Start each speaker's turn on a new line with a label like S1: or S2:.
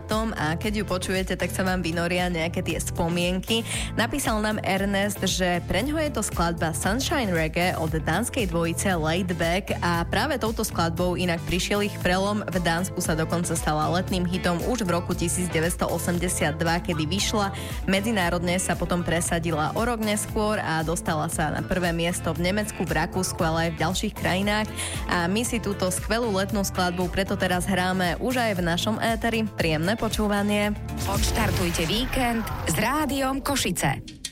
S1: tom a keď ju počujete, tak sa vám vynoria nejaké tie spomienky. Napísal nám Ernest, že preňho je to skladba Sunshine Reggae od dánskej dvojice Laid Back a práve touto skladbou inak prišiel ich prelom. V Dánsku sa dokonca stala letným hitom už v roku 1982, kedy vyšla. Medzinárodne sa potom presadila o rok neskôr a dostala sa na prvé miesto v Nemecku, v Rakúsku, ale aj v ďalších krajinách. A my si túto skvelú letnú skladbu preto teraz hráme už aj v našom éteri. Príjemné počúvanie.
S2: Odštartujte víkend s Rádiom Košice.